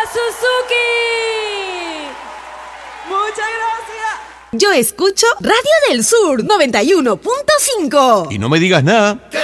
Suzuki. Muchas gracias. Yo escucho Radio del Sur 91.5. Y no me digas nada.